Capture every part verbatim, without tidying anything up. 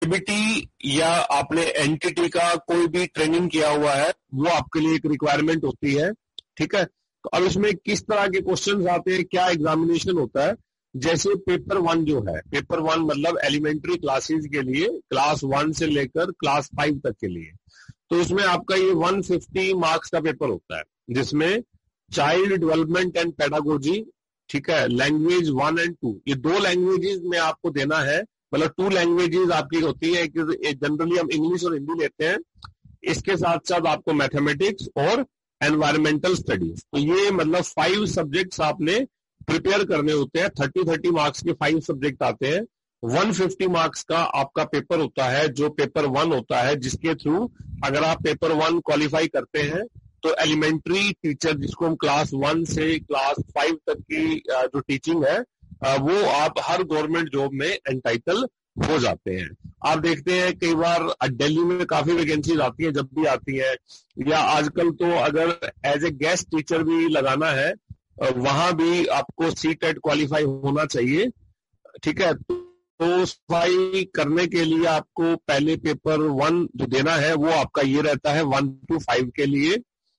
JBT या आपने entity का कोई भी ट्रेनिंग किया हुआ है, वो आपके लिए एक रिक्वायरमेंट होती है। ठीक है, तो अब इसमें किस तरह के क्वेश्चंस आते हैं, क्या एग्जामिनेशन होता है। जैसे पेपर वन जो है, पेपर वन मतलब एलिमेंट्री क्लासेस के लिए, क्लास वन से लेकर क्लास फाइव तक के लिए, तो उसमें आपका ये एक सौ पचास मार्क्स का पेपर होता है, जिसमें चाइल्ड डेवलपमेंट एंड पेडागोजी, ठीक है, लैंग्वेज वन एंड टू, ये दो लैंग्वेजेस में आपको देना है। मतलब टू लैंग्वेजेस आपकी होती है, जनरली हम इंग्लिश और हिंदी लेते हैं, इसके साथ साथ आपको मैथमेटिक्स और एनवायरमेंटल स्टडीज, तो ये मतलब फाइव सब्जेक्ट्स आपने प्रिपेयर करने होते हैं। थर्टी थर्टी मार्क्स के फाइव सब्जेक्ट आते हैं। एक सौ पचास मार्क्स का आपका पेपर होता है, जो पेपर वन होता है, जिसके थ्रू अगर आप पेपर वन क्वालिफाई करते हैं तो एलिमेंट्री टीचर, जिसको हम क्लास वन से क्लास फाइव तक की जो टीचिंग है, वो आप हर गवर्नमेंट जॉब में एंटाइटल हो जाते हैं। आप देखते हैं कई बार दिल्ली में काफी वैकेंसीज आती है, जब भी आती है, या आजकल तो अगर एज ए गेस्ट टीचर भी लगाना है, वहां भी आपको सी टेट क्वालिफाई होना चाहिए। ठीक है, तो क्वालिफाई करने के लिए आपको पहले पेपर वन जो देना है वो आपका ये रहता है वन टू फाइव के लिए,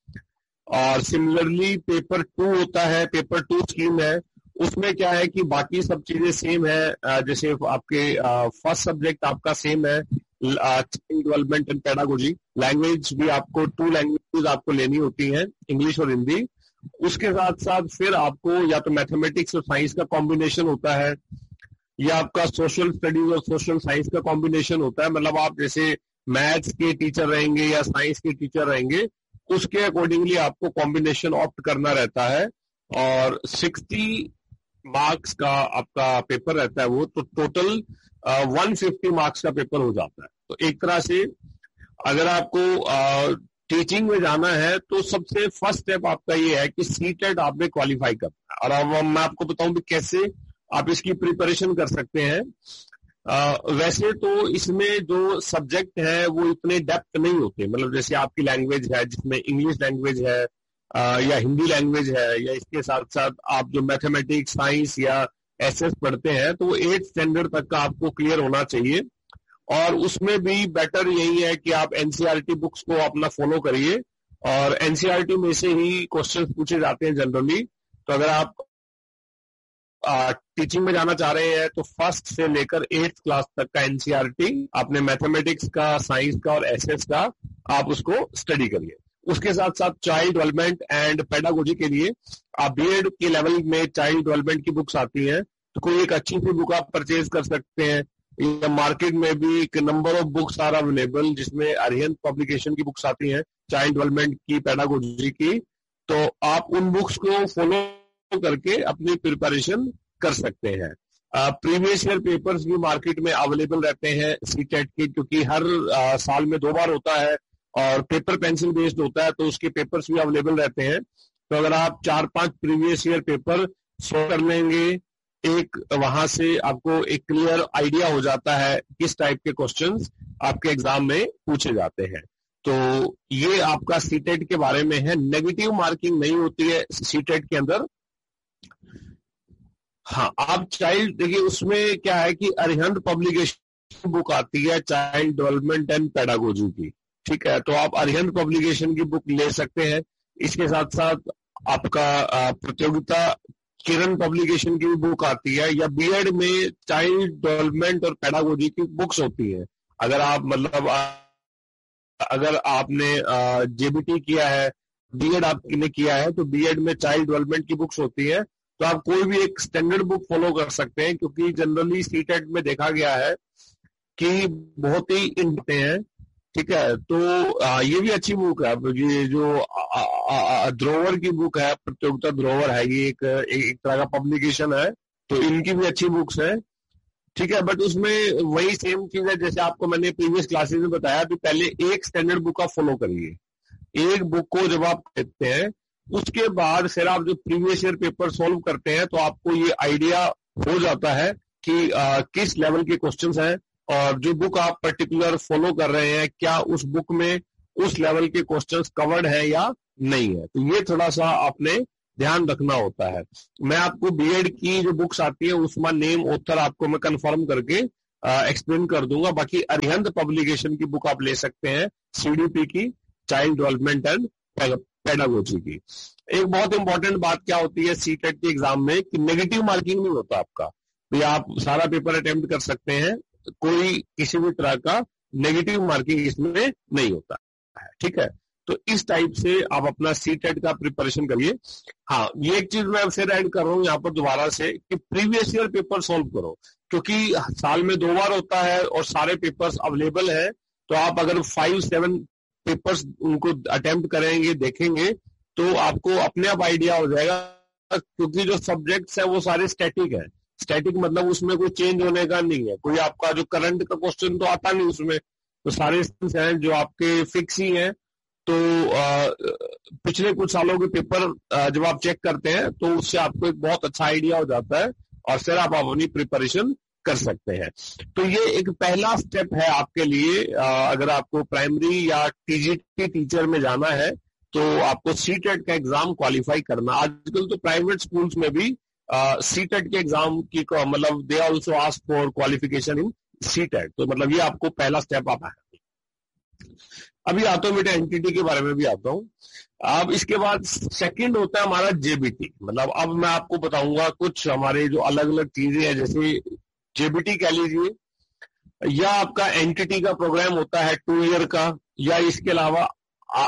और सिमिलरली पेपर टू होता है, पेपर टू स्कीम है, उसमें क्या है कि बाकी सब चीजें सेम है। जैसे आपके फर्स्ट सब्जेक्ट आपका सेम है, child development and pedagogy, language भी आपको टू लैंग्वेजेस आपको लेनी होती है, इंग्लिश और हिंदी। उसके साथ साथ फिर आपको या तो मैथमेटिक्स और साइंस का कॉम्बिनेशन होता है, या आपका सोशल स्टडीज और सोशल साइंस का कॉम्बिनेशन होता है। मतलब आप जैसे मैथ्स के टीचर रहेंगे या साइंस के टीचर रहेंगे, उसके अकॉर्डिंगली आपको कॉम्बिनेशन ऑप्ट करना रहता है। और साठ मार्क्स का आपका पेपर रहता है वो, तो टोटल एक सौ पचास मार्क्स का पेपर हो जाता है। तो एक तरह से अगर आपको टीचिंग में जाना है तो सबसे फर्स्ट स्टेप आपका ये है कि सी टेट आपने क्वालिफाई करना है। और अब मैं आपको बताऊं भी कैसे आप इसकी प्रिपरेशन कर सकते हैं। आ, वैसे तो इसमें जो सब्जेक्ट है वो इतने डेप्थ नहीं होते, मतलब जैसे आपकी लैंग्वेज है जिसमें इंग्लिश लैंग्वेज है, आ, या हिंदी लैंग्वेज है, या इसके साथ साथ आप जो मैथमेटिक्स साइंस या एसएस पढ़ते हैं, तो वो एट स्टैंडर्ड तक का आपको क्लियर होना चाहिए। और उसमें भी बेटर यही है कि आप एनसीईआरटी बुक्स को अपना फॉलो करिए, और एनसीईआरटी में से ही क्वेश्चंस पूछे जाते हैं जनरली। तो अगर आप टीचिंग में जाना चाह रहे हैं तो फर्स्ट से लेकर एट्थ क्लास तक का एनसीईआरटी आपने मैथमेटिक्स का, साइंस का और एसएस का आप उसको स्टडी करिए। उसके साथ साथ चाइल्ड डेवलपमेंट एंड पेडागोजी के लिए आप बीएड के लेवल में चाइल्ड डेवलपमेंट की बुक्स आती हैं, तो कोई एक अच्छी सी बुक आप परचेज कर सकते हैं। या मार्केट में भी एक number of books are available, जिसमें अरिहंत पब्लिकेशन की बुक्स आती हैं चाइल्ड डेवलपमेंट की, पेडागोजी की, तो आप उन बुक्स को फॉलो करके अपनी प्रिपरेशन कर सकते हैं। प्रीवियस ईयर पेपर्स भी मार्केट में अवेलेबल रहते हैं सी टेट के, क्योंकि हर आ, साल में दो बार होता है और पेपर पेंसिल बेस्ड होता है, तो उसके पेपर्स भी अवेलेबल रहते हैं। तो अगर आप चार पांच प्रीवियस ईयर पेपर सॉल्व कर लेंगे, एक वहां से आपको एक क्लियर आइडिया हो जाता है किस टाइप के क्वेश्चंस आपके एग्जाम में पूछे जाते हैं। तो ये आपका सी टेट के बारे में है। नेगेटिव मार्किंग नहीं होती है सी टेट के अंदर। हाँ, आप चाइल्ड देखिए, उसमें क्या है कि अरिहंत पब्लिकेशन बुक आती है चाइल्ड डेवलपमेंट एंड पेडागोजी की, ठीक है, तो आप अरिहंत पब्लिकेशन की बुक ले सकते हैं। इसके साथ साथ आपका प्रतियोगिता किरण पब्लिकेशन की भी बुक आती है, या बीएड में चाइल्ड डेवलपमेंट और पेडागोजी की बुक्स होती है। अगर आप मतलब अगर आपने जेबीटी किया है, बीएड आपने किया है, तो बीएड में चाइल्ड डेवलपमेंट की बुक्स होती है, तो आप कोई भी एक स्टैंडर्ड बुक फॉलो कर सकते हैं। क्योंकि जनरली सी टेट में देखा गया है कि बहुत ही इंटे हैं, ठीक है, तो आ, ये भी अच्छी बुक है। ये जो ध्रोवर की बुक है, प्रतियोगिता ध्रोवर है, ये एक, एक तरह का पब्लिकेशन है, तो इनकी भी अच्छी बुक्स है, ठीक है। बट उसमें वही सेम चीज है जैसे आपको मैंने प्रीवियस क्लासेस में बताया कि पहले एक स्टैंडर्ड बुक आप फॉलो करिए। एक बुक को जब आप देखते हैं, उसके बाद फिर आप जो प्रीवियस ईयर पेपर सॉल्व करते हैं, तो आपको ये आइडिया हो जाता है कि आ, किस लेवल के क्वेश्चंस हैं, और जो बुक आप पर्टिकुलर फॉलो कर रहे हैं, क्या उस बुक में उस लेवल के क्वेश्चंस कवर्ड है या नहीं है। तो ये थोड़ा सा आपने ध्यान रखना होता है। मैं आपको बीएड की जो बुक्स आती है उसमें नेम ऑथर आपको मैं कंफर्म करके एक्सप्लेन कर दूंगा। बाकी अरिहंत पब्लिकेशन की बुक आप ले सकते हैं, सीडीपी की, चाइल्ड डेवलपमेंट एंड पेडागोजी की। एक बहुत इंपॉर्टेंट बात क्या होती है सीटेट के एग्जाम में कि नेगेटिव मार्किंग नहीं होता आपका, तो आप सारा पेपर अटेम्प्ट कर सकते हैं, कोई किसी भी तरह का नेगेटिव मार्किंग इसमें नहीं होता है, ठीक है। तो इस टाइप से आप अपना सीटेट का प्रिपरेशन करिए। हाँ, ये एक चीज मैं फिर ऐड कर रहा हूँ यहाँ पर दोबारा से कि प्रीवियस ईयर पेपर सॉल्व करो, क्योंकि साल में दो बार होता है और सारे पेपर्स अवेलेबल है। तो आप अगर फाइव सेवन पेपर्स उनको अटेम्प्ट करेंगे, देखेंगे, तो आपको अपने आप आइडिया हो जाएगा, क्योंकि जो सब्जेक्ट्स है वो सारे स्टैटिक है। स्टैटिक मतलब उसमें कोई चेंज होने का नहीं है, कोई आपका जो करंट का क्वेश्चन तो आता नहीं उसमें, तो सारे हैं जो आपके फिक्स ही हैं। तो आ, पिछले कुछ सालों के पेपर आ, जब आप चेक करते हैं तो उससे आपको एक बहुत अच्छा आइडिया हो जाता है और फिर आप अपनी प्रिपरेशन कर सकते हैं। तो ये एक पहला स्टेप है आपके लिए। आ, अगर आपको प्राइमरी या टीजीटी टीचर में जाना है तो आपको सीटेट का एग्जाम क्वालिफाई करना। आजकल तो प्राइवेट स्कूल्स में भी सीटेट के एग्जाम की मतलब they also ask for qualification in CTET, तो मतलब ये आपको पहला स्टेप आता है। अभी आता हूं बेटा एनटीटी के बारे में भी आता हूं। अब इसके बाद सेकंड होता है हमारा जेबीटी। मतलब अब मैं आपको बताऊंगा कुछ हमारे जो अलग अलग चीजें हैं, जैसे जेबीटी कह लीजिए, या आपका एनटीटी का प्रोग्राम होता है टू ईयर का, या इसके अलावा आ,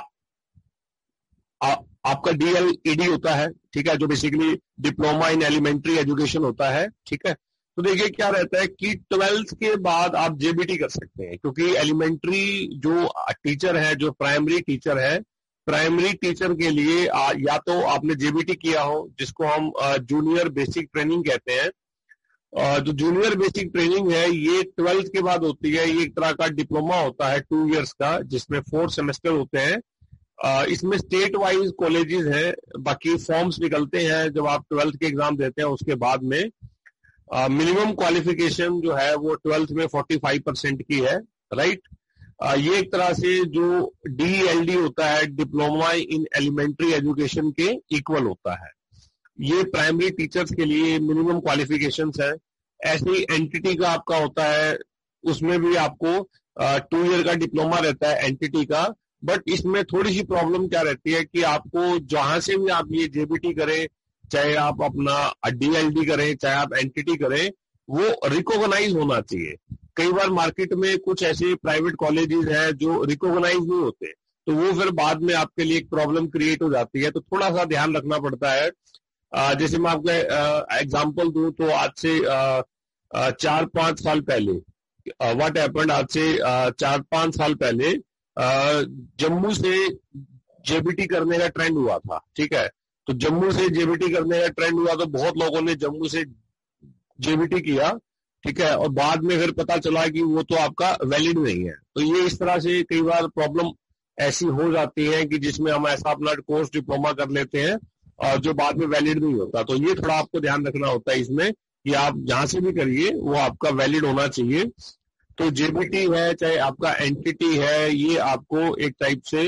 आ, आपका डीएलईडी होता है, ठीक है, जो basically diploma in elementary education होता है, ठीक है। तो देखिए क्या रहता है कि ट्वेल्थ के बाद आप जेबीटी कर सकते हैं, क्योंकि एलिमेंट्री जो टीचर है, जो प्राइमरी टीचर है, प्राइमरी टीचर के लिए या तो आपने जेबीटी किया हो, जिसको हम जूनियर बेसिक ट्रेनिंग कहते हैं। जो जूनियर बेसिक ट्रेनिंग है ये ट्वेल्थ के बाद होती है। ये एक तरह का डिप्लोमा होता है टू इयर्स का, जिसमें फोर सेमेस्टर होते हैं। इसमें स्टेट वाइज कॉलेजेस हैं, बाकी फॉर्म्स निकलते हैं जब आप ट्वेल्थ के एग्जाम देते हैं उसके बाद में। मिनिमम uh, क्वालिफिकेशन जो है वो ट्वेल्थ में पैंतालीस परसेंट की है, राइट। uh, ये एक तरह से जो डीएलडी होता है, डिप्लोमा इन एलिमेंट्री एजुकेशन के इक्वल होता है। ये प्राइमरी टीचर्स के लिए मिनिमम क्वालिफिकेशंस है। ऐसे ही एनटीटी का आपका होता है, उसमें भी आपको टू ईयर का डिप्लोमा रहता है एनटीटी का। बट इसमें थोड़ी सी प्रॉब्लम क्या रहती है कि आपको जहां से भी आप ये जेबीटी करें, चाहे आप अपना डीएलडी करें, चाहे आप एनटीटी करें, वो रिकॉग्नाइज होना चाहिए। कई बार मार्केट में कुछ ऐसे प्राइवेट कॉलेजेस हैं जो रिकॉग्नाइज नहीं होते, तो वो फिर बाद में आपके लिए एक प्रॉब्लम क्रिएट हो जाती है। तो थोड़ा सा ध्यान रखना पड़ता है। आ, जैसे मैं आपको एग्जांपल दूं तो आज से आ, आ, चार पांच साल पहले व्हाट हैपेंड, आज से आ, चार पांच साल पहले जम्मू से जेबीटी करने का ट्रेंड हुआ था, ठीक है। तो जम्मू से जेबीटी करने का ट्रेंड हुआ तो बहुत लोगों ने जम्मू से जेबीटी किया, ठीक है, और बाद में फिर पता चला कि वो तो आपका वैलिड नहीं है। तो ये इस तरह से कई बार प्रॉब्लम ऐसी हो जाती है कि जिसमें हम ऐसा अपना कोर्स डिप्लोमा कर लेते हैं और जो बाद में वैलिड नहीं होता। तो ये थोड़ा आपको ध्यान रखना होता है इसमें कि आप जहां से भी करिए वो आपका वैलिड होना चाहिए। तो जेबीटी है, चाहे आपका एनटीटी है, ये आपको एक टाइप से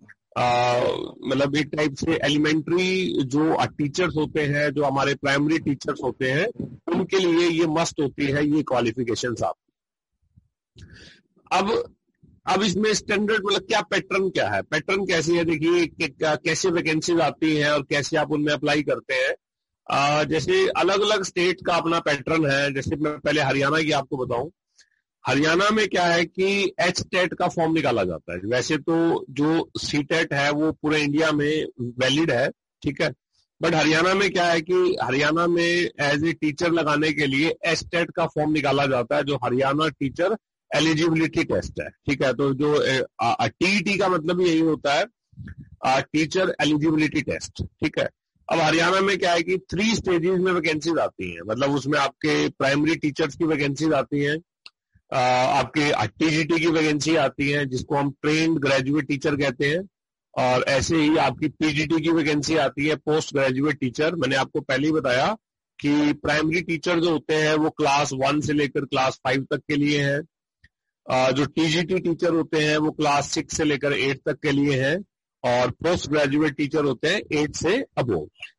मतलब एक टाइप से एलिमेंट्री जो टीचर्स होते हैं, जो हमारे प्राइमरी टीचर्स होते हैं, उनके लिए ये मस्ट होती है ये क्वालिफिकेशंस आपकी। अब अब इसमें स्टैंडर्ड मतलब क्या पैटर्न क्या है, पैटर्न कैसी है, देखिए कैसे वैकेंसीज आती हैं और कैसे आप उनमें अप्लाई करते हैं। आ, जैसे अलग अलग स्टेट का अपना पैटर्न है। जैसे मैं पहले हरियाणा की आपको बताऊं, हरियाणा में क्या है कि एच टेट का फॉर्म निकाला जाता है। वैसे तो जो सी टेट है वो पूरे इंडिया में वैलिड है, ठीक है, बट हरियाणा में क्या है कि हरियाणा में एज ए टीचर लगाने के लिए एच टेट का फॉर्म निकाला जाता है, जो हरियाणा टीचर एलिजिबिलिटी टेस्ट है, ठीक है। तो जो टीईटी का मतलब यही होता है, टीचर एलिजिबिलिटी टेस्ट, ठीक है। अब हरियाणा में क्या है कि थ्री स्टेजेस में वैकेंसीज आती हैं, मतलब उसमें आपके प्राइमरी टीचर्स की वैकेंसीज आती हैं, आपके टीजीटी की वैकेंसी आती है जिसको हम ट्रेन्ड ग्रेजुएट टीचर कहते हैं, और ऐसे ही आपकी पीजीटी की वैकेंसी आती है, पोस्ट ग्रेजुएट टीचर। मैंने आपको पहले ही बताया कि प्राइमरी टीचर जो होते हैं वो क्लास वन से लेकर क्लास फाइव तक के लिए है, जो टीजीटी टीचर होते हैं वो क्लास सिक्स से लेकर एट तक के लिए है, और पोस्ट ग्रेजुएट टीचर होते हैं एट से अबोव।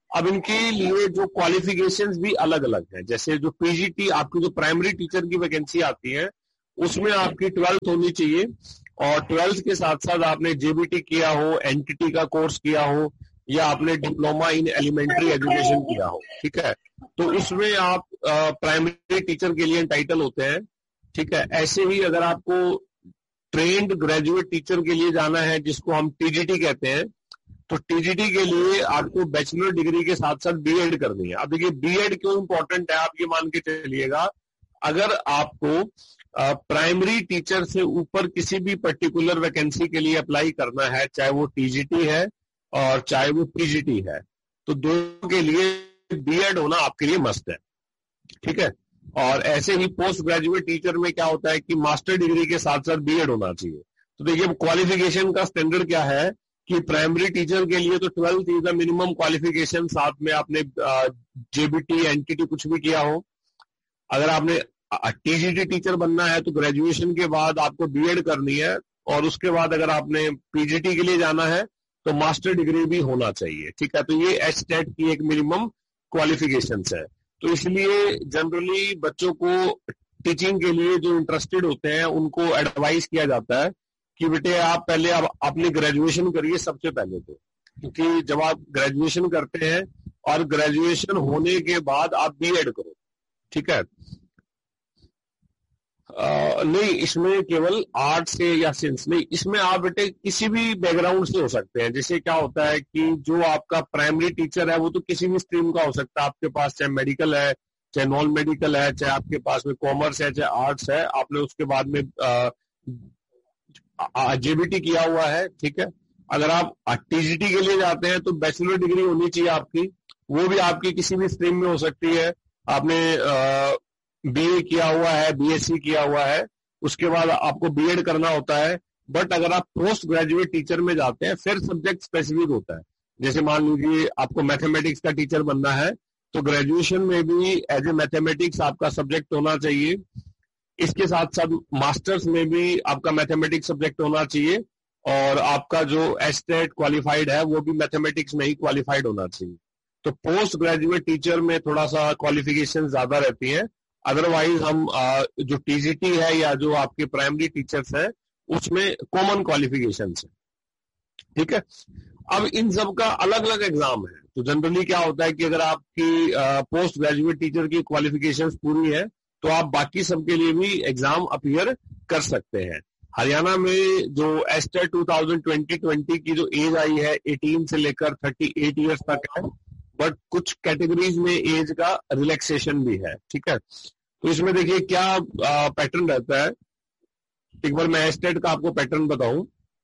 अब इनके लिए जो क्वालिफिकेशंस भी अलग अलग हैं, जैसे जो पीजीटी आपकी जो प्राइमरी टीचर की वैकेंसी आती है उसमें आपकी ट्वेल्थ होनी चाहिए, और ट्वेल्थ के साथ साथ आपने जेबीटी किया हो, एनटीटी का कोर्स किया हो, या आपने डिप्लोमा इन एलिमेंट्री एजुकेशन किया हो, ठीक है, तो उसमें आप प्राइमरी टीचर के लिए टाइटल होते हैं, ठीक है। ऐसे ही अगर आपको ट्रेंड ग्रेजुएट टीचर के लिए जाना है जिसको हम टीजीटी कहते हैं, तो टीजीटी के लिए आपको बैचलर डिग्री के साथ साथ बीएड करनी है। अब देखिए बीएड क्यों इंपॉर्टेंट है, आप ये मान के चलिएगा, अगर आपको प्राइमरी टीचर से ऊपर किसी भी पर्टिकुलर वैकेंसी के लिए अप्लाई करना है, चाहे वो टीजीटी है और चाहे वो पीजीटी है, तो दोनों के लिए बीएड होना आपके लिए मस्ट है, ठीक है। और ऐसे ही पोस्ट ग्रेजुएट टीचर में क्या होता है कि मास्टर डिग्री के साथ साथ बीएड होना चाहिए। तो देखिए क्वालिफिकेशन का स्टैंडर्ड क्या है कि प्राइमरी टीचर के लिए तो twelfth is the minimum qualification, साथ में आपने जेबीटी एनटीटी कुछ भी किया हो। अगर आपने टीजीटी टीचर बनना है तो ग्रेजुएशन के बाद आपको बीएड करनी है, और उसके बाद अगर आपने पीजीटी के लिए जाना है तो मास्टर डिग्री भी होना चाहिए, ठीक है। तो ये एचटेट की एक मिनिमम क्वालिफिकेशंस है। तो इसलिए जनरली बच्चों को टीचिंग के लिए जो इंटरेस्टेड होते हैं उनको एडवाइस किया जाता है कि बेटे आप पहले आप अपनी ग्रेजुएशन करिए सबसे पहले तो, क्योंकि जब आप ग्रेजुएशन करते हैं और ग्रेजुएशन होने के बाद आप बीएड करो, ठीक है। आ, नहीं, इसमें केवल आर्ट से या साइंस नहीं, इसमें आप बेटे किसी भी बैकग्राउंड से हो सकते हैं। जैसे क्या होता है कि जो आपका प्राइमरी टीचर है वो तो किसी भी स्ट्रीम का हो सकता है, आपके पास चाहे मेडिकल है, चाहे नॉन मेडिकल है, चाहे आपके पास में कॉमर्स है, चाहे आर्ट्स है, आपने उसके बाद में जेबीटी किया हुआ है, ठीक है। अगर आप टीजीटी के लिए जाते हैं तो बैचलर डिग्री होनी चाहिए आपकी, वो भी आपकी किसी भी स्ट्रीम में हो सकती है। आपने बीए किया हुआ है, बीएससी किया हुआ है, उसके बाद आपको बीएड करना होता है। बट अगर आप पोस्ट ग्रेजुएट टीचर में जाते हैं फिर सब्जेक्ट स्पेसिफिक होता है। जैसे मान लीजिए आपको मैथमेटिक्स का टीचर बनना है तो ग्रेजुएशन में भी एज ए मैथमेटिक्स आपका सब्जेक्ट होना चाहिए। इसके साथ साथ मास्टर्स में भी आपका मैथमेटिक्स सब्जेक्ट होना चाहिए, और आपका जो एस्टेट क्वालिफाइड है वो भी मैथमेटिक्स में ही क्वालिफाइड होना चाहिए। तो पोस्ट ग्रेजुएट टीचर में थोड़ा सा क्वालिफिकेशन ज्यादा रहती है। अदरवाइज हम जो टीजीटी है या जो आपके प्राइमरी टीचर्स है उसमें कॉमन क्वालिफिकेशन है, ठीक है। अब इन सब का अलग अलग एग्जाम है। तो जनरली क्या होता है कि अगर आपकी पोस्ट ग्रेजुएट टीचर की क्वालिफिकेशंस पूरी है तो आप बाकी सबके लिए भी एग्जाम अपीयर कर सकते हैं। हरियाणा में जो एस्टेट टू थाउजेंड ट्वेंटी की जो एज आई है अठारह से लेकर अड़तीस इयर्स तक है, बट कुछ कैटेगरीज में एज का रिलैक्सेशन भी है, ठीक है। तो इसमें देखिए क्या पैटर्न रहता है। एक बार मैं एस्टेट का आपको पैटर्न बताऊं।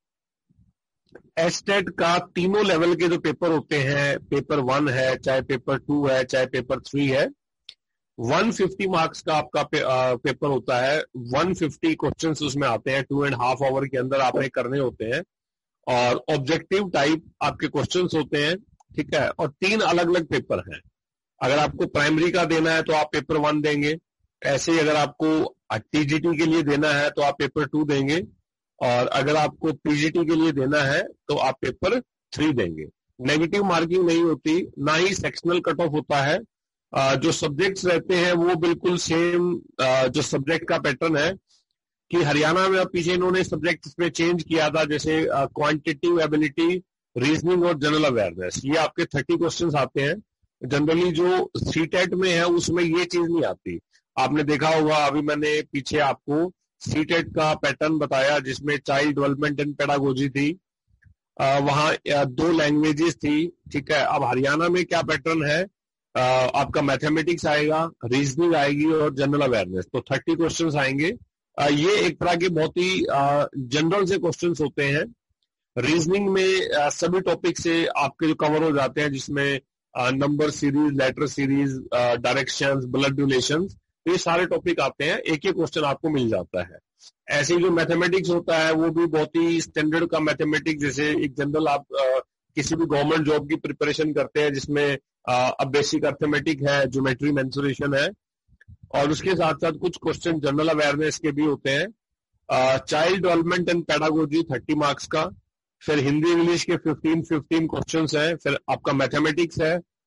एस्टेट का तीनों लेवल के जो पेपर होते हैं, पेपर वन है, चाहे पेपर टू है, चाहे पेपर थ्री है, एक सौ पचास मार्क्स का आपका पे, आ, पेपर होता है। एक सौ पचास क्वेश्चंस उसमें आते हैं, टू एंड हाफ आवर के अंदर आपने करने होते हैं, और ऑब्जेक्टिव टाइप आपके क्वेश्चंस होते हैं, ठीक है। और तीन अलग अलग पेपर हैं। अगर आपको प्राइमरी का देना है तो आप पेपर वन देंगे, ऐसे ही अगर आपको टीजीटी के लिए देना है तो आप पेपर टू देंगे, और अगर आपको पीजीटी के लिए देना है तो आप पेपर थ्री देंगे। नेगेटिव मार्किंग नहीं होती, ना ही सेक्शनल कट ऑफ होता है। Uh, जो सब्जेक्ट्स रहते हैं वो बिल्कुल सेम uh, जो सब्जेक्ट का पैटर्न है कि हरियाणा में अब पीछे इन्होंने सब्जेक्ट्स में चेंज किया था, जैसे क्वांटिटेटिव एबिलिटी, रीजनिंग और जनरल अवेयरनेस, ये आपके तीस क्वेश्चंस आते हैं। जनरली जो सीटेट में है उसमें ये चीज नहीं आती। आपने देखा होगा, अभी मैंने पीछे आपको सीटेट का पैटर्न बताया जिसमें चाइल्ड डेवलपमेंट एंड पेडागोजी थी, uh, वहां दो लैंग्वेजेस थी, ठीक है। अब हरियाणा में क्या पैटर्न है, Uh, आपका मैथमेटिक्स आएगा, रीजनिंग आएगी और जनरल अवेयरनेस, तो तीस क्वेश्चंस आएंगे। uh, ये एक तरह के बहुत ही जनरल uh, से क्वेश्चंस होते हैं। रीजनिंग में uh, सभी टॉपिक से आपके जो कवर हो जाते हैं, जिसमें number series, letter series, directions, blood relations, ये सारे टॉपिक आते हैं, एक एक क्वेश्चन आपको मिल जाता है। ऐसे जो मैथमेटिक्स होता है वो भी बहुत ही स्टैंडर्ड का मैथमेटिक्स, जैसे एक जनरल आप uh, किसी भी गवर्नमेंट जॉब की प्रिपरेशन करते हैं जिसमें अब बेसिक अर्थमेटिक है, ज्योमेट्री, मेंसुरेशन है, और उसके साथ साथ कुछ क्वेश्चन जनरल अवेयरनेस के भी होते हैं। चाइल्ड डेवलपमेंट एंड पेडागोजी तीस मार्क्स का, फिर हिंदी इंग्लिश के पंद्रह पंद्रह क्वेश्चंस हैं, फिर आपका मैथमेटिक्स है,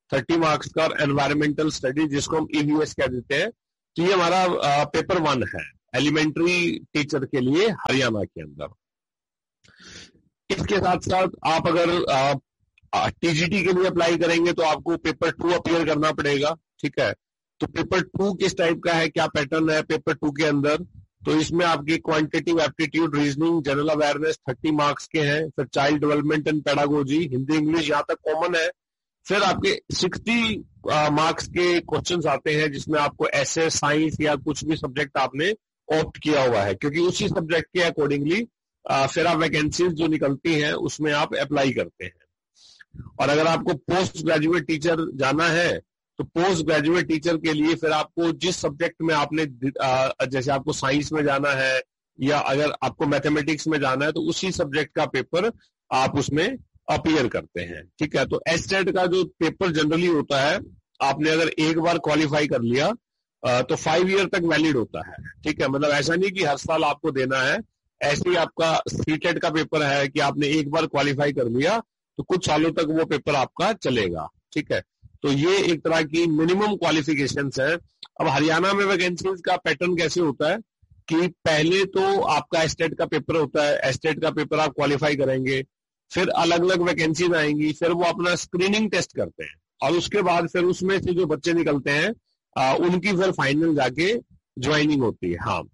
थर्टी मार्क्स का, एनवायरमेंटल स्टडी जिसको हम ईवीएस कह देते हैं। तो ये हमारा आ, पेपर वन है एलिमेंट्री टीचर के लिए हरियाणा के अंदर। इसके साथ साथ आप अगर टीजीटी के लिए अप्लाई करेंगे तो आपको पेपर टू अपीयर करना पड़ेगा, ठीक है। तो पेपर टू किस टाइप का है, क्या पैटर्न है पेपर टू के अंदर, तो इसमें आपकी quantitative aptitude, reasoning, general awareness thirty marks के हैं। फिर child development and pedagogy, Hindi English यहाँ तक कॉमन है। फिर आपके सिक्सटी मार्क्स के क्वेश्चंस आते हैं जिसमें आपको ऐसे साइंस या कुछ भी सब्जेक्ट आपने ऑप्ट किया हुआ है, क्योंकि उसी सब्जेक्ट के अकॉर्डिंगली फिर आप वैकेंसीज जो निकलती हैं उसमें आप अप्लाई करते हैं। और अगर आपको पोस्ट ग्रेजुएट टीचर जाना है तो पोस्ट ग्रेजुएट टीचर के लिए फिर आपको जिस सब्जेक्ट में आपने, जैसे आपको साइंस में जाना है या अगर आपको मैथमेटिक्स में जाना है तो उसी सब्जेक्ट का पेपर आप उसमें अपीयर करते हैं, ठीक है। तो एसटेट का जो पेपर जनरली होता है, आपने अगर एक बार क्वालिफाई कर लिया तो फाइव ईयर तक वैलिड होता है, ठीक है। मतलब ऐसा नहीं कि हर साल आपको देना है, ऐसे ही आपका सीटेट का पेपर है कि आपने एक बार क्वालिफाई कर लिया तो कुछ सालों तक वो पेपर आपका चलेगा, ठीक है। तो ये एक तरह की मिनिमम क्वालिफिकेशंस है। अब हरियाणा में वैकेंसीज का पैटर्न कैसे होता है कि पहले तो आपका एस्टेट का पेपर होता है, एस्टेट का पेपर आप क्वालिफाई करेंगे, फिर अलग अलग वैकेंसीज आएंगी, फिर वो अपना स्क्रीनिंग टेस्ट करते हैं और उसके बाद फिर उसमें से जो बच्चे निकलते हैं आ, उनकी फिर फाइनल जाके ज्वाइनिंग होती है। हाँ,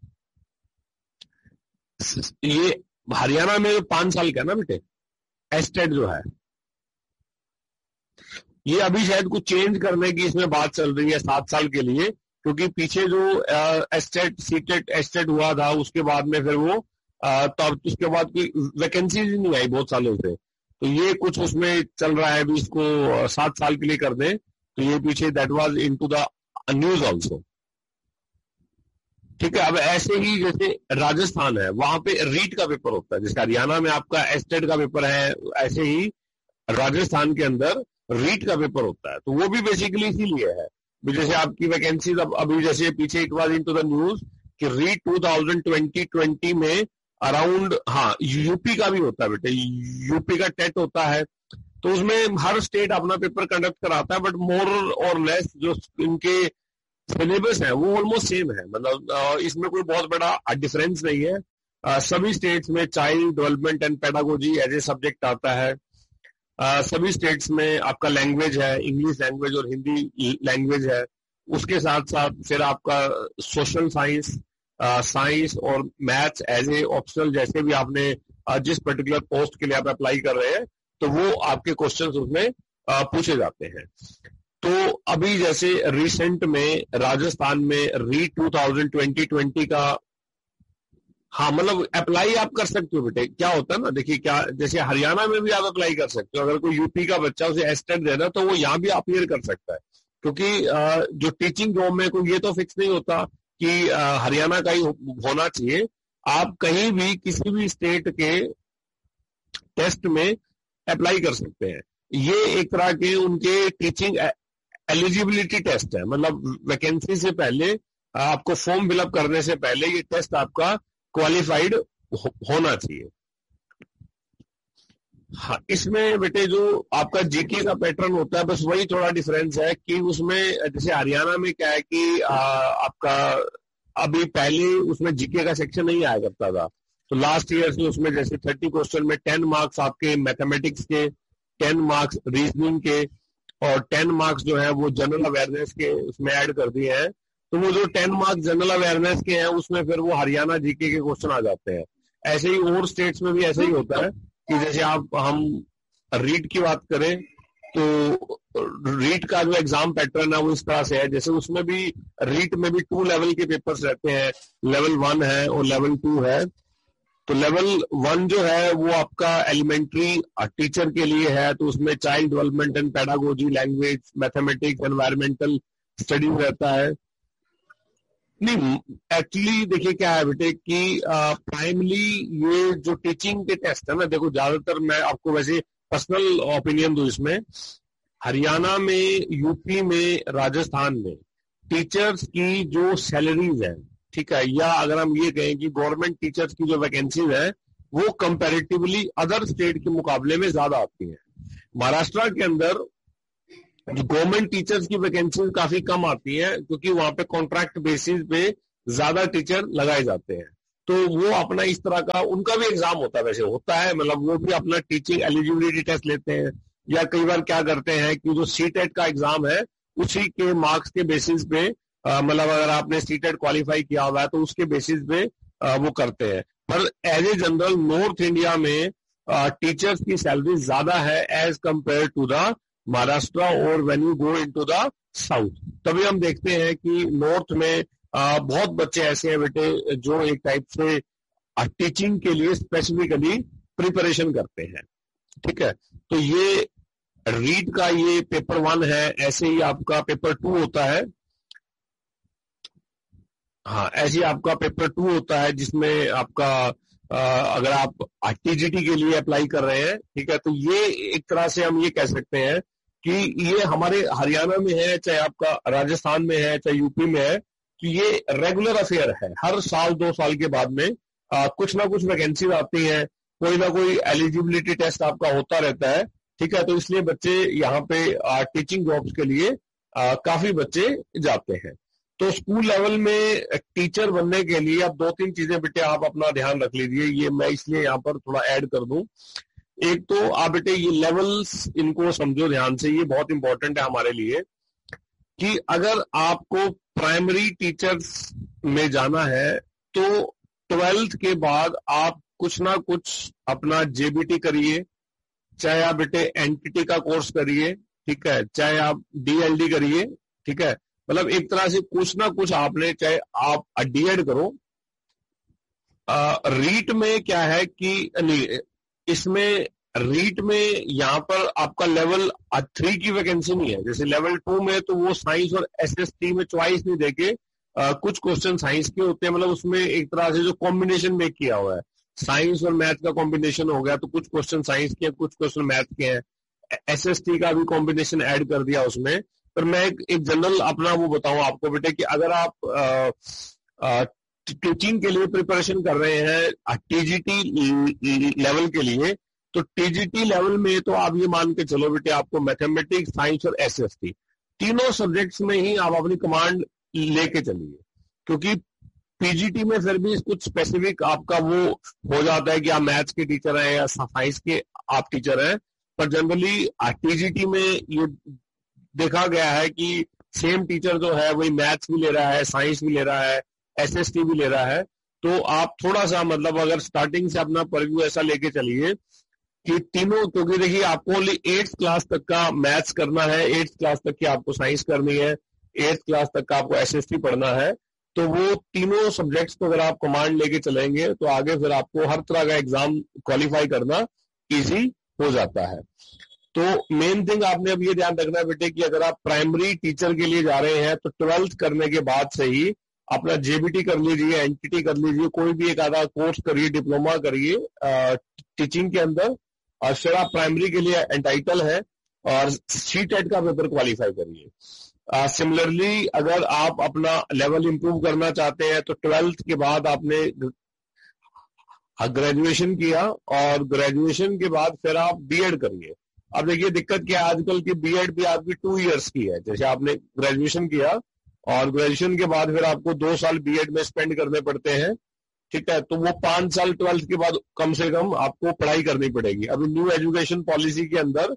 ये हरियाणा में पांच साल का है ना बेटे एस्टेट जो है, ये अभी शायद कुछ चेंज करने की इसमें बात चल रही है सात साल के लिए, क्योंकि पीछे जो एस्टेट सीटेट एस्टेट हुआ था उसके बाद में फिर वो तब उसके बाद कोई वैकेंसीज ही नहीं आई बहुत सालों से, तो ये कुछ उसमें चल रहा है भी इसको सात साल के लिए कर दें। तो ये पीछे that was into the news also, ठीक है। अब ऐसे ही जैसे राजस्थान है वहां पे रीट का पेपर होता है, जैसे हरियाणा में आपका एस्टेट का पेपर है, ऐसे ही राजस्थान के अंदर रीट का पेपर होता है। तो वो भी बेसिकली इसीलिए है, जैसे आपकी वैकेंसीज अब अभी जैसे पीछे it was into the news कि रीट टू थाउजेंड ट्वेंटी में अराउंड, हाँ यूपी का भी होता है बेटे, यूपी का टेट होता है, तो उसमें हर स्टेट अपना पेपर कंडक्ट कराता है, बट मोर और लेस जो इनके सिलेबस है वो ऑलमोस्ट सेम है, मतलब इसमें कोई बहुत बड़ा डिफरेंस नहीं है। आ, सभी स्टेट्स में child development and pedagogy as a subject आता है। आ, सभी स्टेट्स में आपका लैंग्वेज है, इंग्लिश लैंग्वेज और हिंदी लैंग्वेज है। उसके साथ साथ फिर आपका सोशल साइंस, साइंस और मैथ्स एज ए ऑप्शनल, जैसे भी आपने आ, जिस पर्टिकुलर पोस्ट के लिए आप अप्लाई कर रहे हैं तो वो आपके क्वेश्चंस उसमें आ, पूछे जाते हैं। तो अभी जैसे रिसेंट में राजस्थान में री टू थाउजेंड ट्वेंटी का, हाँ मतलब अप्लाई आप कर सकते हो बेटे। क्या होता है ना, देखिए क्या, जैसे हरियाणा में भी आप अप्लाई कर सकते हो, अगर कोई यूपी का बच्चा उसे एस्टेट देना तो वो यहाँ भी अपियर कर सकता है, क्योंकि जो टीचिंग जॉब में कोई ये तो फिक्स नहीं होता कि हरियाणा का ही होना चाहिए। आप कहीं भी किसी भी स्टेट के टेस्ट में अप्लाई कर सकते हैं। ये एक तरह के उनके टीचिंग एलिजिबिलिटी टेस्ट है, मतलब वैकेंसी से पहले आपको फॉर्म फिलअप करने से पहले ये टेस्ट आपका क्वालिफाइड हो, होना चाहिए। हाँ, इसमें बेटे जो आपका जीके का पैटर्न होता है बस वही थोड़ा डिफरेंस है कि उसमें जैसे हरियाणा में क्या है कि आ, आपका अभी पहले उसमें जीके का सेक्शन नहीं आया करता था, तो लास्ट ईयर से उसमें जैसे थर्टी क्वेश्चन में टेन मार्क्स आपके मैथमेटिक्स के, टेन मार्क्स रीजनिंग के और टेन मार्क्स जो है वो जनरल अवेयरनेस के उसमें ऐड कर दिए हैं। तो वो जो टेन मार्क्स जनरल अवेयरनेस के हैं उसमें फिर वो हरियाणा जीके के क्वेश्चन आ जाते हैं। ऐसे ही और स्टेट्स में भी ऐसे ही होता है कि जैसे आप हम रीट की बात करें तो रीट का जो एग्जाम पैटर्न है वो इस तरह से है, जैसे उसमें भी रीट में भी टू लेवल के पेपर्स रहते हैं, लेवल वन है और लेवल टू है। तो लेवल वन जो है वो आपका एलिमेंट्री टीचर के लिए है, तो उसमें child development and pedagogy, language, mathematics, environmental studies रहता है। नहीं एक्चुअली देखिए क्या है बेटे कि प्राइमली ये जो टीचिंग के टेस्ट है ना, देखो ज्यादातर मैं आपको वैसे पर्सनल ओपिनियन दूं इसमें, हरियाणा में, यूपी में, राजस्थान में टीचर्स की जो सैलरीज है, ठीक है, या अगर हम ये कहें कि गवर्नमेंट टीचर्स की जो वैकेंसीज है वो कंपैरेटिवली अदर स्टेट के मुकाबले में ज्यादा आती है। महाराष्ट्र के अंदर गवर्नमेंट टीचर्स की वैकेंसी काफी कम आती है क्योंकि वहां पे कॉन्ट्रैक्ट बेसिस पे ज्यादा टीचर लगाए जाते हैं। तो वो अपना इस तरह का उनका भी एग्जाम होता है, वैसे होता है, मतलब वो भी अपना टीचिंग एलिजिबिलिटी टेस्ट लेते हैं, या कई बार क्या करते हैं कि जो सीटेट का एग्जाम है उसी के मार्क्स के बेसिस पे, मतलब अगर आपने सीटेट क्वालिफाई किया हुआ है तो उसके बेसिस पे आ, वो करते हैं। पर as a general north India में टीचर्स की सैलरी ज्यादा है as compare to the Maharashtra और when you go into the south. तभी हम देखते हैं कि नॉर्थ में आ, बहुत बच्चे ऐसे हैं बेटे जो एक टाइप से टीचिंग के लिए स्पेसिफिकली प्रिपरेशन करते हैं। ठीक है, तो ये रीड का ये पेपर वन है। ऐसे ही आपका पेपर टू होता है, हाँ ऐसे ही आपका पेपर टू होता है जिसमें आपका आ, अगर आप टीजीटी के लिए अप्लाई कर रहे हैं, ठीक है, तो ये एक तरह से हम ये कह सकते हैं कि ये हमारे हरियाणा में है, चाहे आपका राजस्थान में है, चाहे यूपी में है, तो ये रेगुलर अफेयर है। हर साल दो साल के बाद में आ, कुछ ना कुछ वैकेंसी आती है, कोई ना कोई एलिजिबिलिटी टेस्ट आपका होता रहता है। ठीक है, तो इसलिए बच्चे यहाँ पे टीचिंग जॉब्स के लिए आ, काफी बच्चे जाते हैं। तो स्कूल लेवल में टीचर बनने के लिए अब दो तीन चीजें बेटे आप अपना ध्यान रख लीजिए, ये मैं इसलिए यहाँ पर थोड़ा ऐड कर दूं। एक तो आप बेटे ये लेवल्स इनको समझो ध्यान से, ये बहुत इंपॉर्टेंट है हमारे लिए कि अगर आपको प्राइमरी टीचर्स में जाना है तो ट्वेल्थ के बाद आप कुछ ना कुछ अपना जेबीटी करिए, चाहे आप बेटे एनटीटी का कोर्स करिए, ठीक है, चाहे आप डीएलडी करिए, ठीक है, मतलब एक तरह से कुछ ना कुछ आपने, चाहे आप डीएड करो। रीट में क्या है कि नहीं, इसमें रीट में यहाँ पर आपका लेवल थ्री की वैकेंसी नहीं है। जैसे लेवल टू में तो वो साइंस और एसएसटी में चॉइस नहीं देके आ, कुछ क्वेश्चन साइंस के होते हैं, मतलब उसमें एक तरह से जो कॉम्बिनेशन मेक किया हुआ है, साइंस और मैथ का कॉम्बिनेशन हो गया, तो कुछ क्वेश्चन साइंस के हैं, कुछ क्वेश्चन मैथ के हैं, एसएसटी का भी कॉम्बिनेशन ऐड कर दिया उसमें। पर मैं एक, एक जनरल अपना वो बताऊं आपको बेटे कि अगर आप टीचिंग के लिए प्रिपरेशन कर रहे हैं टीजीटी लेवल के लिए, तो टीजीटी लेवल में तो आप ये मान के चलो बेटे आपको मैथमेटिक्स, साइंस और एसएसटी तीनों सब्जेक्ट्स में ही आप अपनी कमांड लेके चलिए, क्योंकि पीजीटी में फिर भी कुछ स्पेसिफिक आपका वो हो जाता है कि आप मैथ्स के टीचर हैं या साइंस के आप टीचर हैं। पर जनरली टीजीटी में ये देखा गया है कि सेम टीचर जो है वही मैथ्स भी ले रहा है, साइंस भी ले रहा है, एसएसटी भी ले रहा है। तो आप थोड़ा सा मतलब अगर स्टार्टिंग से अपना परव्यू ऐसा लेके चलिए कि तीनों, क्योंकि देखिए आपको ओनली एट्थ क्लास तक का मैथ्स करना है, एट्थ क्लास तक की आपको साइंस करनी है, एट्थ क्लास तक का आपको एसएसटी पढ़ना है। तो वो तीनों सब्जेक्ट्स को अगर आप कमांड लेके चलेंगे तो आगे फिर आपको हर तरह का एग्जाम क्वालिफाई करना इजी हो जाता है। तो मेन थिंग आपने अब ये ध्यान रखना है बेटे कि अगर आप प्राइमरी टीचर के लिए जा रहे हैं तो ट्वेल्थ करने के बाद से ही अपना जेबीटी कर लीजिए, एनटीटी कर लीजिए, कोई भी एक आधा कोर्स करिए, डिप्लोमा करिए टीचिंग के अंदर, और फिर आप प्राइमरी के लिए एंटाइटल है और सीटेट का पेपर क्वालिफाई करिए। सिमिलरली uh, अगर आप अपना लेवल इंप्रूव करना चाहते हैं तो ट्वेल्थ के बाद आपने ग्रेजुएशन किया और ग्रेजुएशन के बाद फिर आप बीएड करिए। अब देखिए दिक्कत क्या है, आजकल की बीएड भी आपकी टू इयर्स की है। जैसे आपने ग्रेजुएशन किया और ग्रेजुएशन के बाद फिर आपको दो साल बीएड में स्पेंड करने पड़ते हैं, ठीक है, तो वो पांच साल ट्वेल्थ के बाद कम से कम आपको पढ़ाई करनी पड़ेगी। अभी न्यू एजुकेशन पॉलिसी के अंदर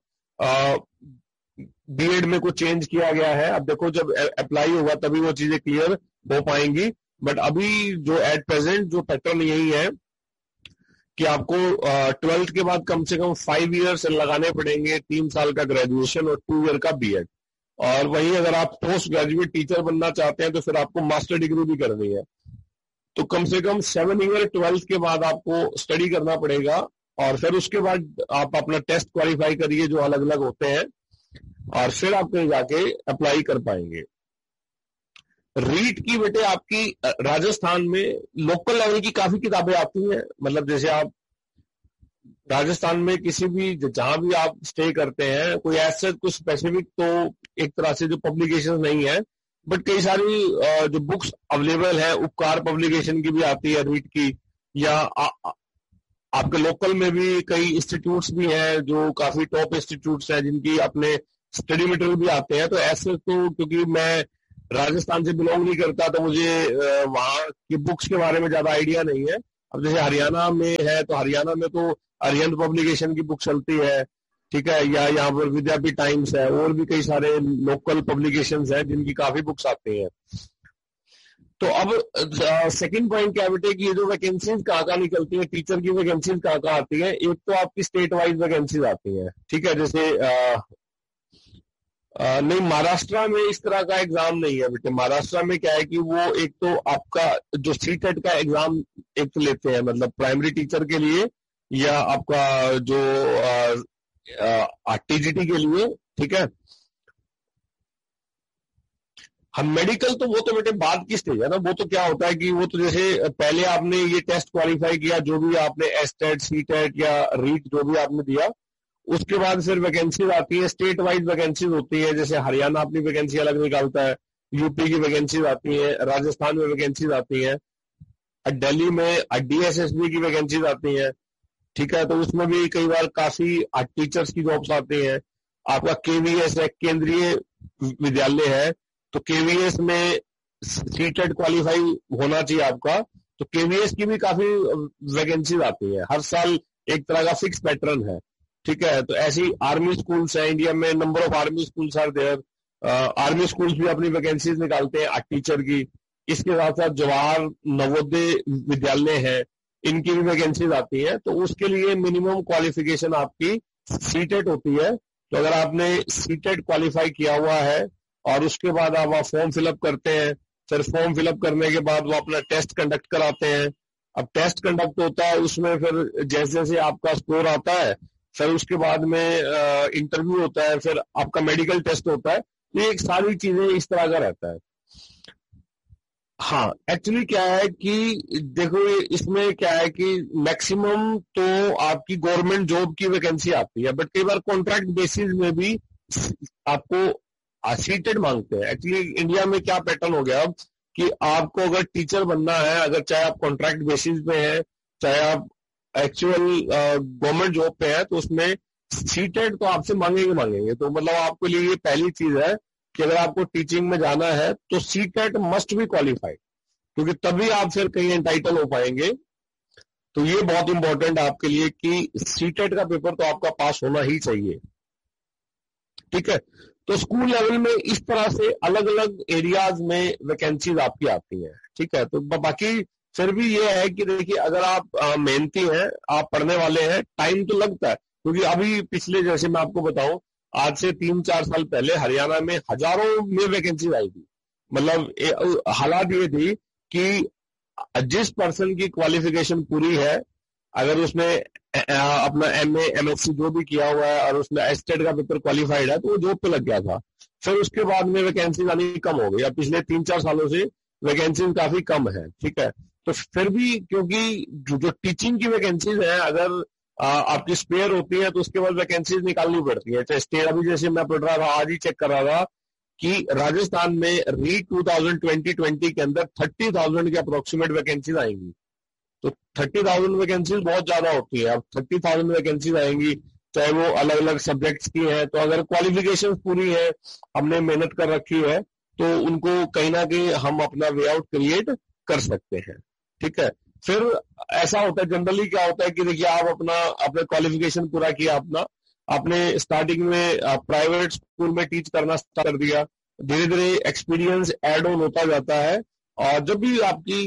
बीएड में कुछ चेंज किया गया है। अब देखो जब अप्लाई होगा तभी वो चीजें क्लियर हो पाएंगी, बट अभी जो एट प्रेजेंट जो पैटर्न यही है कि आपको ट्वेल्थ के बाद कम से कम फाइव इयर्स लगाने पड़ेंगे, तीन साल का ग्रेजुएशन और टू ईयर का बीएड। और वहीं अगर आप पोस्ट ग्रेजुएट टीचर बनना चाहते हैं तो फिर आपको मास्टर डिग्री भी करनी है, तो कम से कम सेवन ईयर ट्वेल्थ के बाद आपको स्टडी करना पड़ेगा और फिर उसके बाद आप अपना टेस्ट क्वालिफाई करिए जो अलग अलग होते हैं, और फिर आप कहीं जाके अप्लाई कर पाएंगे। रीट की बेटे आपकी राजस्थान में लोकल लेवल की काफी किताबें आती हैं, मतलब जैसे आप राजस्थान में किसी भी जहां भी आप स्टे करते हैं कोई ऐसा कुछ स्पेसिफिक तो एक तरह से जो पब्लिकेशन नहीं है, बट कई सारी जो बुक्स अवेलेबल है, उपकार पब्लिकेशन की भी आती है रीट की, या आ, आ, आपके लोकल में भी कई इंस्टीट्यूट्स भी हैं जो काफी टॉप इंस्टीट्यूट्स हैं जिनकी अपने स्टडी मटेरियल भी आते हैं। तो ऐसे तो क्योंकि मैं राजस्थान से बिलोंग नहीं करता तो मुझे वहाँ की बुक्स के बारे में ज्यादा आइडिया नहीं है। अब जैसे हरियाणा में है तो हरियाणा में तो अरिहंत पब्लिकेशन की बुक चलती है, ठीक है, या यहाँ पर विद्यापीठ टाइम्स है, और भी कई सारे लोकल पब्लिकेशंस हैं जिनकी काफी बुक्स आती हैं। तो अब सेकंड पॉइंट क्या बेटे कि ये जो वैकेंसीज कहाँ कहाँ निकलती है, टीचर की वैकेंसीज कहाँ कहाँ आती है। एक तो आपकी स्टेट वाइज वैकेंसीज आती है, ठीक है, जैसे आ, आ, नहीं महाराष्ट्र में इस तरह का एग्जाम नहीं है बेटे। महाराष्ट्र में क्या है कि वो एक तो आपका जो सीटेट का एग्जाम एक तो लेते हैं, मतलब प्राइमरी टीचर के लिए या आपका जो टीजीटी के लिए, ठीक है। हम मेडिकल तो वो तो बेटे बाद की स्टेज है ना। वो तो क्या होता है कि वो तो जैसे पहले आपने ये टेस्ट क्वालिफाई किया, जो भी आपने एस टेट सी टेट या रीट जो भी आपने दिया, उसके बाद फिर वैकेंसीज आती है, स्टेट वाइज वैकेंसीज होती है। जैसे हरियाणा अपनी वैकेंसी अलग निकालता है, यूपी की वैकेंसीज आती है, राजस्थान में वैकेंसीज आती है, दिल्ली में डीएसएसबी की वैकेंसीज आती है, ठीक है। तो उसमें भी कई बार काफी टीचर्स की जॉब्स आती हैं। आपका केवीएस है, केंद्रीय विद्यालय है, तो केवीएस में सीटेट क्वालिफाई होना चाहिए आपका। तो केवीएस की भी काफी वैकेंसीज आती है, हर साल एक तरह का फिक्स पैटर्न है, ठीक है। तो ऐसी आर्मी स्कूल्स है इंडिया में, number of army schools are there. Army schools भी अपनी वैकेंसीज निकालते हैं टीचर की। इसके साथ साथ जवाहर नवोदय विद्यालय है, इनकी भी वैकेंसीज आती है। तो उसके लिए मिनिमम क्वालिफिकेशन आपकी सीटेट होती है। तो अगर आपने सीटेट क्वालिफाई किया हुआ है और उसके बाद आप वहाँ फॉर्म फिलअप करते हैं, फिर फॉर्म फिलअप करने के बाद वो अपना टेस्ट कंडक्ट कराते हैं। अब टेस्ट कंडक्ट होता है, उसमें फिर जैसे जैसे आपका स्कोर आता है, फिर उसके बाद में इंटरव्यू होता है, फिर आपका मेडिकल टेस्ट होता है। ये एक सारी चीजें इस तरह का रहता है। हाँ, एक्चुअली क्या है कि देखो इसमें क्या है कि मैक्सिमम तो आपकी गवर्नमेंट जॉब की वैकेंसी आती है, बट कई बार कॉन्ट्रैक्ट बेसिस में भी आपको सीटेड मांगते हैं। एक्चुअली इंडिया में क्या पैटर्न हो गया अब कि आपको अगर टीचर बनना है, अगर चाहे आप कॉन्ट्रैक्ट बेसिस पे हैं, चाहे आप एक्चुअल गवर्नमेंट जॉब पे है, तो उसमें सीटेड तो आपसे मांगेंगे मांगेंगे। तो मतलब आपके लिए ये पहली चीज है कि अगर आपको टीचिंग में जाना है तो सीटेट मस्ट बी क्वालिफाइड, क्योंकि तभी आप फिर कहीं एंटाइटल हो पाएंगे। तो ये बहुत इंपॉर्टेंट आपके लिए कि सीटेट का पेपर तो आपका पास होना ही चाहिए, ठीक है। तो स्कूल लेवल में इस तरह से अलग अलग एरियाज में वैकेंसीज आपकी आती हैं, ठीक है। तो बाकी फिर भी ये है कि देखिए अगर आप मेहनती हैं, आप पढ़ने वाले हैं, टाइम तो लगता है। क्योंकि अभी पिछले जैसे मैं आपको बताऊं, आज से तीन चार साल पहले हरियाणा में हजारों में वैकेंसीज आई थी। मतलब हालात ये थी कि जिस पर्सन की क्वालिफिकेशन पूरी है, अगर उसने अपना M A M S C जो भी किया हुआ है और उसने एस्टेट का पेपर क्वालिफाइड है, तो वो जॉब पे लग गया था। फिर उसके बाद में वैकेंसीज आनी कम हो गई। अब पिछले तीन चार सालों से वैकेंसीज काफी कम है, ठीक है। तो फिर भी क्योंकि जो, जो टीचिंग की वैकेंसीज है, अगर आ, आपकी स्पेयर होती है तो उसके बाद वैकेंसीज निकालनी पड़ती है। तो स्टेट अभी जैसे मैं पढ़ रहा था, आज ही चेक कर रहा था कि राजस्थान में रीट टू थाउजेंड ट्वेंटी के अंदर थर्टी थाउजेंड के अप्रोक्सीमेट वैकेंसीज आएंगी। तो थर्टी थाउजेंड वैकेंसीज बहुत ज्यादा होती है। अब थर्टी थाउजेंड वैकेंसीज आएंगी, चाहे वो अलग अलग सब्जेक्ट्स की है। तो अगर क्वालिफिकेशन पूरी है, हमने मेहनत कर रखी है, तो उनको कहीं ना कहीं हम अपना वे आउट क्रिएट कर सकते हैं, ठीक है। फिर ऐसा होता है, जनरली क्या होता है कि देखिए आप अपना अपने क्वालिफिकेशन पूरा किया, अपना आपने स्टार्टिंग में प्राइवेट स्कूल में टीच करना स्टार्ट कर दिया, धीरे धीरे एक्सपीरियंस एड ऑन होता जाता है। और जब भी आपकी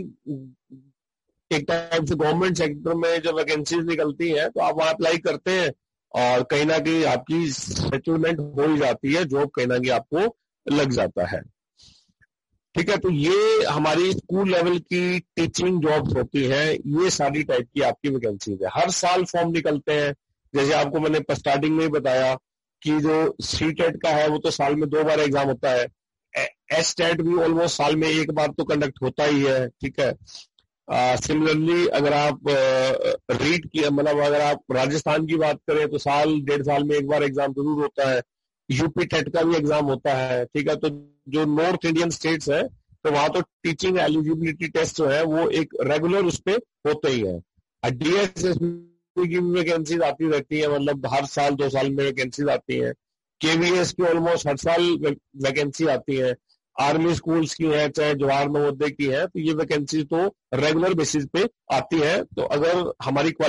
एक टाइम से गवर्नमेंट सेक्टर में जब वैकेंसीज निकलती हैं, तो आप वहां अप्लाई करते हैं और कहीं ना कहीं आपकी सेटलमेंट हो ही जाती है, जॉब कहीं ना कहीं आपको लग जाता है, ठीक है। तो ये हमारी स्कूल लेवल की टीचिंग जॉब्स होती हैं। ये सारी टाइप की आपकी वैकेंसीज है। हर साल फॉर्म निकलते हैं। जैसे आपको मैंने स्टार्टिंग में ही बताया कि जो सीटेट का है वो तो साल में दो बार एग्जाम होता है। एस टेट भी ऑलमोस्ट साल में एक बार तो कंडक्ट होता ही है, ठीक है। सिमिलरली uh, अगर आप रीड uh, की मतलब अगर आप राजस्थान की बात करें तो साल डेढ़ साल में एक बार एग्जाम जरूर होता है। यूपी टेट का भी एग्जाम होता है, ठीक है। तो जो नॉर्थ इंडियन स्टेट्स है, तो वहां तो टीचिंग एलिजिबिलिटी टेस्ट जो है वो एक रेगुलर उस पर होते ही है। डीएसएस की भी वैकेंसीज आती रहती है, मतलब हर साल दो साल में वैकेंसीज आती हैं। केवीएस की ऑलमोस्ट हर साल वैकेंसी आती है, आर्मी स्कूल्स की है, चाहे जवाहर नवोदय की है, तो ये वैकेंसी तो रेगुलर बेसिस पे आती है। तो अगर हमारी